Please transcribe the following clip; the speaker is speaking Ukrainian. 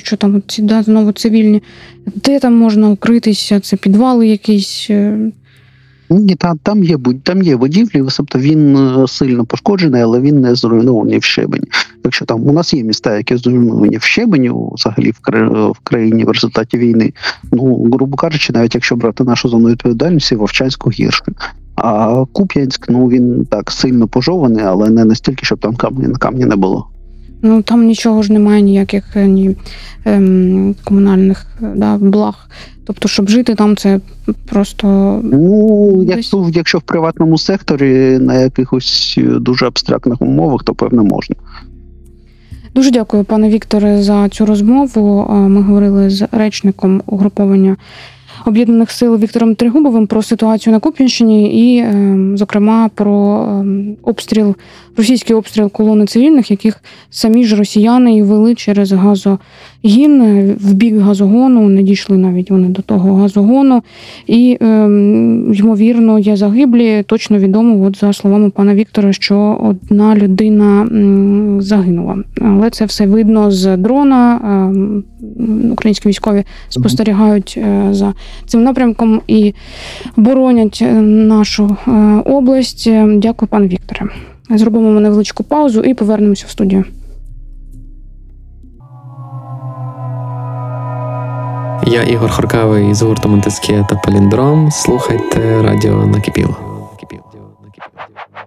якщо там ці знову цивільні, де там можна укритися? Це підвали якісь? Ні, там є будівлі, тобто він сильно пошкоджений, але він не зруйнований в щебені. Якщо там у нас є міста, які зруйновані в щебені, взагалі в країні в результаті війни, грубо кажучи, навіть якщо брати нашу зону відповідальності, Вовчанську гірше. А Куп'янськ, він так сильно пожований, але не настільки, щоб там камні на камні не було. Там нічого ж немає, ніяких комунальних благ. Тобто, щоб жити там, це просто... Якщо в приватному секторі на якихось дуже абстрактних умовах, то, певно, можна. Дуже дякую, пане Вікторе, за цю розмову. Ми говорили з речником угруповання Об'єднаних сил Віктором Трегубовим про ситуацію на Куп'янщині і, зокрема, про російський обстріл колони цивільних, яких самі ж росіяни і вели через газогін в бік газогону, не дійшли навіть вони до того газогону. І, ймовірно, є загиблі. Точно відомо, за словами пана Віктора, що одна людина загинула. Але це все видно з дрона. Українські військові спостерігають за цим напрямком і боронять нашу область. Дякую, пане Вікторе. Зробимо невеличку паузу і повернемося в студію. Я Ігор Хоркавий з гурту Монтескє та Паліндром. Слухайте радіо Накипіло.